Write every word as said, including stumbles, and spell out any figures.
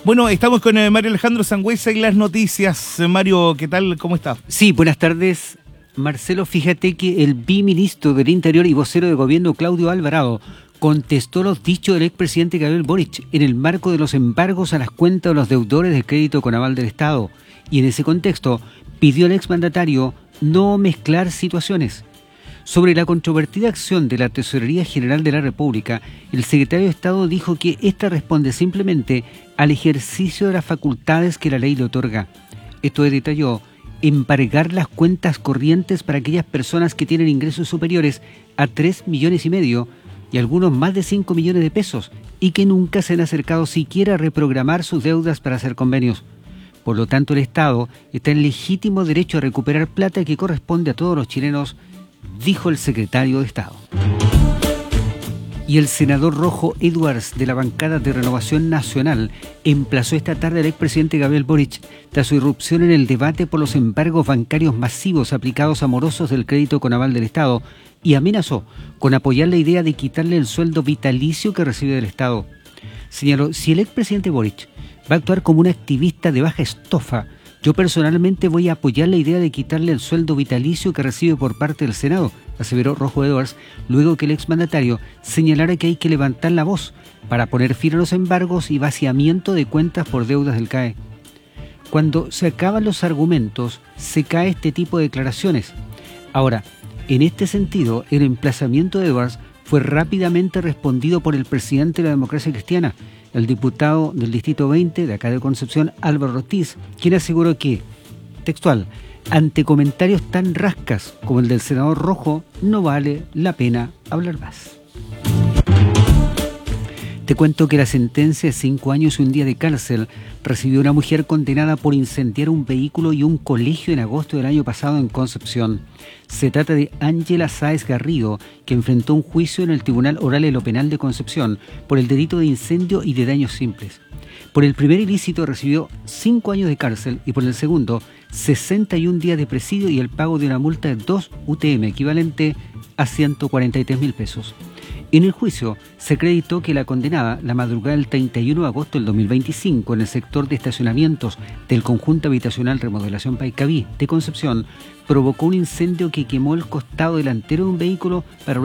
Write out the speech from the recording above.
Bueno, estamos con eh, Mario Alejandro Sangüesa y las noticias. Eh, Mario, ¿qué tal? ¿Cómo está? Sí, buenas tardes. Marcelo, fíjate que el viceministro del Interior y vocero de gobierno, Claudio Alvarado, contestó los dichos del expresidente Gabriel Boric en el marco de los embargos a las cuentas de los deudores de crédito con aval del Estado. Y en ese contexto pidió al exmandatario no mezclar situaciones. Sobre la controvertida acción de la Tesorería General de la República, el secretario de Estado dijo que esta responde simplemente al ejercicio de las facultades que la ley le otorga. Esto detalló embargar las cuentas corrientes para aquellas personas que tienen ingresos superiores a tres millones y medio y algunos más de cinco millones de pesos y que nunca se han acercado siquiera a reprogramar sus deudas para hacer convenios. Por lo tanto, el Estado está en legítimo derecho a recuperar plata que corresponde a todos los chilenos, dijo el secretario de Estado. Y el senador Rojo Edwards, de la bancada de Renovación Nacional, emplazó esta tarde al expresidente Gabriel Boric tras su irrupción en el debate por los embargos bancarios masivos aplicados a morosos del crédito con aval del Estado y amenazó con apoyar la idea de quitarle el sueldo vitalicio que recibe del Estado. Señaló, si el expresidente Boric va a actuar como un activista de baja estofa, yo personalmente voy a apoyar la idea de quitarle el sueldo vitalicio que recibe por parte del Senado, aseveró Rojo Edwards, luego que el exmandatario señalara que hay que levantar la voz para poner fin a los embargos y vaciamiento de cuentas por deudas del C A E. Cuando se acaban los argumentos, se cae este tipo de declaraciones. Ahora, en este sentido, el emplazamiento de Edwards fue rápidamente respondido por el presidente de la Democracia Cristiana, el diputado del Distrito veinte de acá de Concepción, Álvaro Ortiz, quien aseguró que, textual, ante comentarios tan rascas como el del senador Rojo, no vale la pena hablar más. Te cuento que la sentencia de cinco años y un día de cárcel recibió una mujer condenada por incendiar un vehículo y un colegio en agosto del año pasado en Concepción. Se trata de Ángela Sáez Garrido, que enfrentó un juicio en el Tribunal Oral de lo Penal de Concepción por el delito de incendio y de daños simples. Por el primer ilícito recibió cinco años de cárcel y por el segundo sesenta y un días de presidio y el pago de una multa de dos U T M, equivalente a ciento cuarenta y tres mil pesos. En el juicio se acreditó que la condenada, la madrugada del treinta y uno de agosto del dos mil veinticinco, en el sector de estacionamientos del conjunto habitacional Remodelación Paicaví de Concepción, provocó un incendio que quemó el costado delantero de un vehículo para